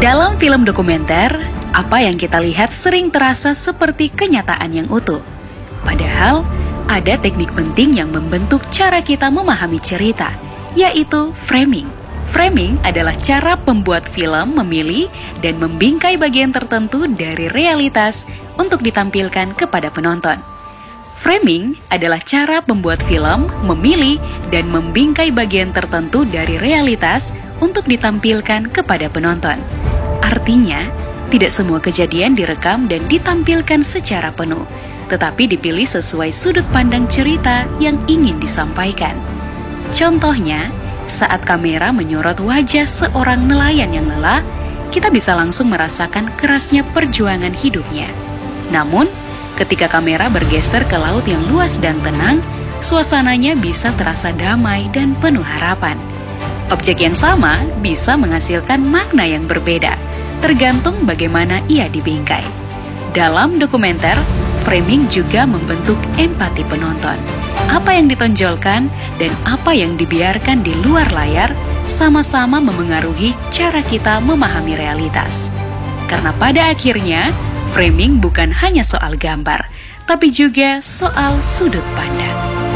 Dalam film dokumenter, apa yang kita lihat sering terasa seperti kenyataan yang utuh. Padahal, ada teknik penting yang membentuk cara kita memahami cerita, yaitu framing. Framing adalah cara pembuat film memilih dan membingkai bagian tertentu dari realitas untuk ditampilkan kepada penonton. Framing adalah cara pembuat film memilih dan membingkai bagian tertentu dari realitas untuk ditampilkan kepada penonton. Artinya, tidak semua kejadian direkam dan ditampilkan secara penuh, tetapi dipilih sesuai sudut pandang cerita yang ingin disampaikan. Contohnya, saat kamera menyorot wajah seorang nelayan yang lelah, kita bisa langsung merasakan kerasnya perjuangan hidupnya. Namun, ketika kamera bergeser ke laut yang luas dan tenang, suasananya bisa terasa damai dan penuh harapan. Objek yang sama bisa menghasilkan makna yang berbeda, tergantung bagaimana ia dibingkai. Dalam dokumenter, framing juga membentuk empati penonton. Apa yang ditonjolkan dan apa yang dibiarkan di luar layar sama-sama memengaruhi cara kita memahami realitas. Karena pada akhirnya, framing bukan hanya soal gambar, tapi juga soal sudut pandang.